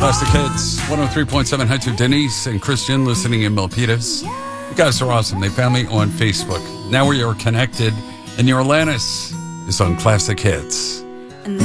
Classic Hits, 103.7. Hi to Denise and Christian listening in Milpitas. You guys are awesome. They found me on Facebook. Now we are connected, and your Atlantis is on Classic Hits.